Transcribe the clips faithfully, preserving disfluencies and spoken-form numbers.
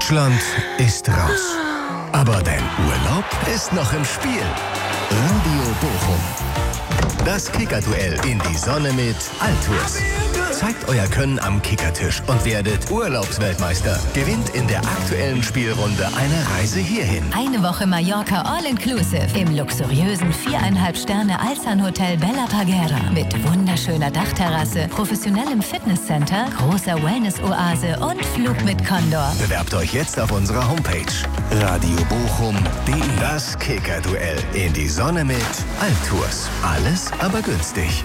Deutschland ist raus. Aber dein Urlaub ist noch im Spiel. Radio Bochum. Das Kickerduell in die Sonne mit Altours. Zeigt euer Können am Kickertisch und werdet Urlaubsweltmeister. Gewinnt in der aktuellen Spielrunde eine Reise hierhin. Eine Woche Mallorca All-Inclusive im luxuriösen viereinhalb Sterne Alsan-Hotel Bella Parguera mit wunderschöner Dachterrasse, professionellem Fitnesscenter, großer Wellness-Oase und Flug mit Condor. Bewerbt euch jetzt auf unserer Homepage radio bochum punkt de. Das Kickerduell in die Sonne mit Altours. Alles, aber günstig.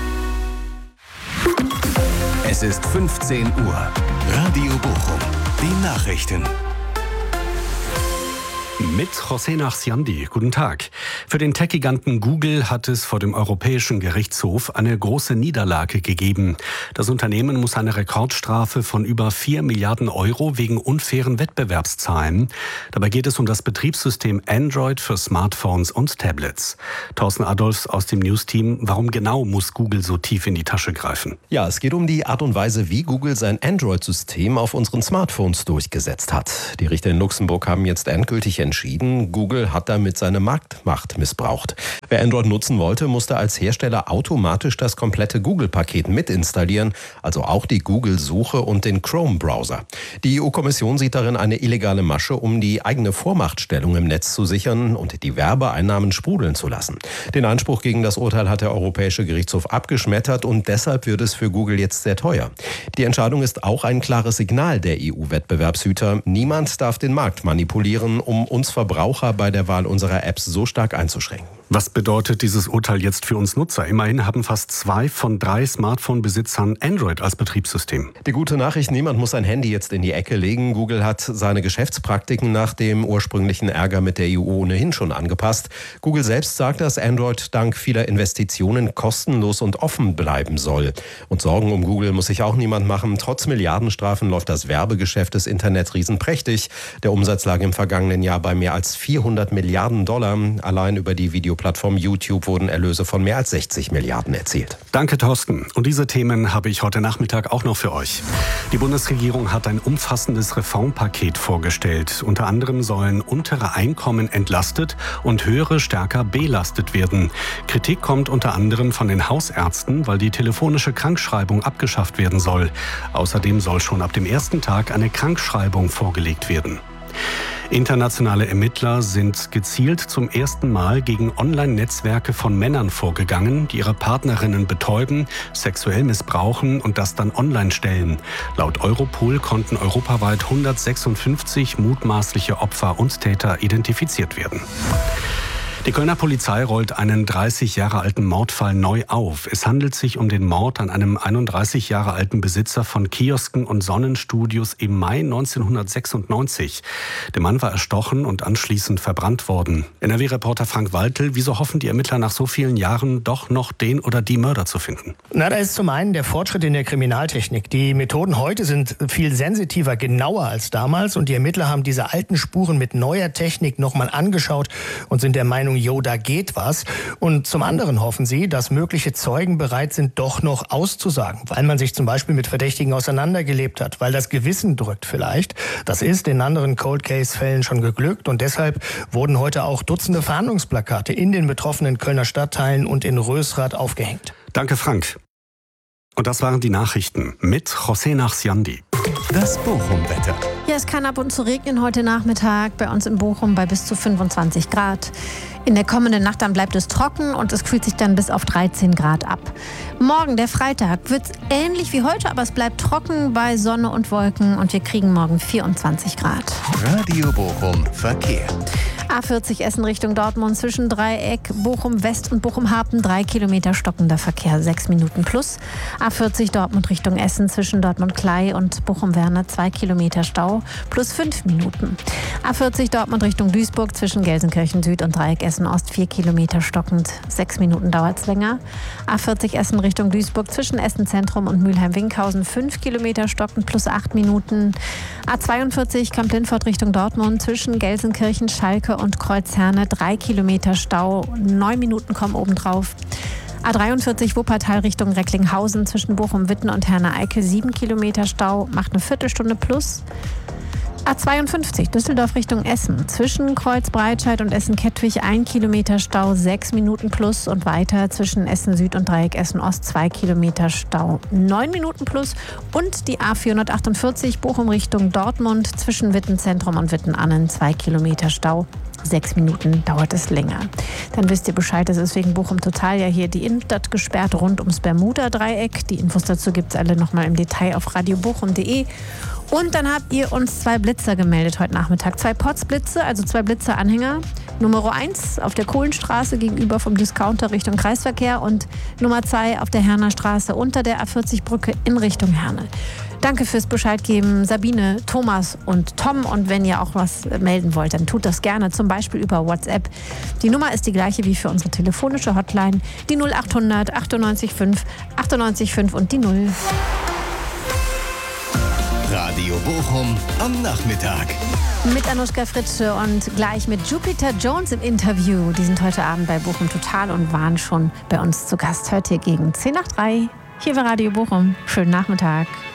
Es ist fünfzehn Uhr. Radio Bochum. Die Nachrichten. Mit José Nachsiandi. Guten Tag. Für den Tech-Giganten Google hat es vor dem Europäischen Gerichtshof eine große Niederlage gegeben. Das Unternehmen muss eine Rekordstrafe von über vier Milliarden Euro wegen unfairen Wettbewerbs zahlen. Dabei geht es um das Betriebssystem Android für Smartphones und Tablets. Thorsten Adolfs aus dem News-Team. Warum genau muss Google so tief in die Tasche greifen? Ja, es geht um die Art und Weise, wie Google sein Android-System auf unseren Smartphones durchgesetzt hat. Die Richter in Luxemburg haben jetzt endgültig entschieden, Google hat damit seine Marktmacht missbraucht. Wer Android nutzen wollte, musste als Hersteller automatisch das komplette Google-Paket mitinstallieren, also auch die Google-Suche und den Chrome-Browser. Die E U-Kommission sieht darin eine illegale Masche, um die eigene Vormachtstellung im Netz zu sichern und die Werbeeinnahmen sprudeln zu lassen. Den Einspruch gegen das Urteil hat der Europäische Gerichtshof abgeschmettert und deshalb wird es für Google jetzt sehr teuer. Die Entscheidung ist auch ein klares Signal der E U-Wettbewerbshüter. Niemand darf den Markt manipulieren, um uns Verbraucher bei der Wahl unserer Apps so stark einzuschränken. Was bedeutet dieses Urteil jetzt für uns Nutzer? Immerhin haben fast zwei von drei Smartphone-Besitzern Android als Betriebssystem. Die gute Nachricht, niemand muss sein Handy jetzt in die Ecke legen. Google hat seine Geschäftspraktiken nach dem ursprünglichen Ärger mit der E U ohnehin schon angepasst. Google selbst sagt, dass Android dank vieler Investitionen kostenlos und offen bleiben soll. Und Sorgen um Google muss sich auch niemand machen. Trotz Milliardenstrafen läuft das Werbegeschäft des Internets prächtig. Der Umsatz lag im vergangenen Jahr bei mehr als vierhundert Milliarden Dollar. Allein über die Videoplattform YouTube wurden Erlöse von mehr als sechzig Milliarden erzielt. Danke, Thorsten. Und diese Themen habe ich heute Nachmittag auch noch für euch. Die Bundesregierung hat ein umfassendes Reformpaket vorgestellt. Unter anderem sollen untere Einkommen entlastet und höhere stärker belastet werden. Kritik kommt unter anderem von den Hausärzten, weil die telefonische Krankschreibung abgeschafft werden soll. Außerdem soll schon ab dem ersten Tag eine Krankschreibung vorgelegt werden. Internationale Ermittler sind gezielt zum ersten Mal gegen Online-Netzwerke von Männern vorgegangen, die ihre Partnerinnen betäuben, sexuell missbrauchen und das dann online stellen. Laut Europol konnten europaweit hundertsechsundfünfzig mutmaßliche Opfer und Täter identifiziert werden. Die Kölner Polizei rollt einen dreißig Jahre alten Mordfall neu auf. Es handelt sich um den Mord an einem einunddreißig Jahre alten Besitzer von Kiosken und Sonnenstudios im Mai neunzehnhundertsechsundneunzig. Der Mann war erstochen und anschließend verbrannt worden. N R W-Reporter Frank Waltel, wieso hoffen die Ermittler nach so vielen Jahren doch noch den oder die Mörder zu finden? Na, da ist zum einen der Fortschritt in der Kriminaltechnik. Die Methoden heute sind viel sensitiver, genauer als damals. Und die Ermittler haben diese alten Spuren mit neuer Technik nochmal angeschaut und sind der Meinung, jo, da geht was. Und zum anderen hoffen sie, dass mögliche Zeugen bereit sind, doch noch auszusagen, weil man sich zum Beispiel mit Verdächtigen auseinandergelebt hat, weil das Gewissen drückt vielleicht. Das ist in anderen Cold-Case-Fällen schon geglückt und deshalb wurden heute auch Dutzende Fahndungsplakate in den betroffenen Kölner Stadtteilen und in Rösrath aufgehängt. Danke, Frank. Und das waren die Nachrichten mit José Nachsiandi. Das Bochum-Wetter. Ja, es kann ab und zu regnen heute Nachmittag, bei uns in Bochum bei bis zu fünfundzwanzig Grad. In der kommenden Nacht dann bleibt es trocken und es kühlt sich dann bis auf dreizehn Grad ab. Morgen, der Freitag, wird es ähnlich wie heute, aber es bleibt trocken bei Sonne und Wolken und wir kriegen morgen vierundzwanzig Grad. Radio Bochum Verkehr. A vierzig Essen Richtung Dortmund zwischen Dreieck, Bochum West und Bochum Hapen, drei Kilometer stockender Verkehr, sechs Minuten plus. A vierzig Dortmund Richtung Essen zwischen Dortmund Klei und Bochum Werne, zwei Kilometer Stau, plus fünf Minuten. A vierzig Dortmund Richtung Duisburg zwischen Gelsenkirchen Süd und Dreieck Essen Ost, vier Kilometer stockend, sechs Minuten dauert es länger. A vierzig Essen Richtung Duisburg zwischen Essen Zentrum und Mülheim-Winkhausen, fünf Kilometer stockend, plus acht Minuten. A zweiundvierzig Kamp-Lindfort Richtung Dortmund zwischen Gelsenkirchen, Schalke und Kreuzherne, drei Kilometer Stau, neun Minuten kommen obendrauf. A dreiundvierzig Wuppertal Richtung Recklinghausen zwischen Bochum-Witten und Herne-Eickel, sieben Kilometer Stau, macht eine Viertelstunde plus. A zweiundfünfzig Düsseldorf Richtung Essen. Zwischen Kreuz-Breitscheid und Essen-Kettwig ein Kilometer Stau, sechs Minuten plus. Und weiter zwischen Essen Süd und Dreieck Essen Ost zwei Kilometer Stau, neun Minuten plus. Und die A vierhundertachtundvierzig Bochum Richtung Dortmund zwischen Wittenzentrum und Wittenannen zwei Kilometer Stau. Sechs Minuten dauert es länger. Dann wisst ihr Bescheid, es ist wegen Bochum Total ja hier die Innenstadt gesperrt rund ums Bermuda-Dreieck. Die Infos dazu gibt es alle nochmal im Detail auf radio bochum punkt de. Und dann habt ihr uns zwei Blitzer gemeldet heute Nachmittag. Zwei Potzblitze, also zwei Blitzer-Anhänger. Nummer eins auf der Kohlenstraße gegenüber vom Discounter Richtung Kreisverkehr und Nummer zwei auf der Herner Straße unter der A vierzig Brücke in Richtung Herne. Danke fürs Bescheid geben, Sabine, Thomas und Tom. Und wenn ihr auch was melden wollt, dann tut das gerne, zum Beispiel über WhatsApp. Die Nummer ist die gleiche wie für unsere telefonische Hotline, die null achthundert achtundneunzig fünf achtundneunzig fünf und die null. Radio Bochum am Nachmittag. Mit Anuschka Fritsche und gleich mit Jupiter Jones im Interview. Die sind heute Abend bei Bochum Total und waren schon bei uns zu Gast. Heute gegen zehn nach drei. Hier bei Radio Bochum. Schönen Nachmittag.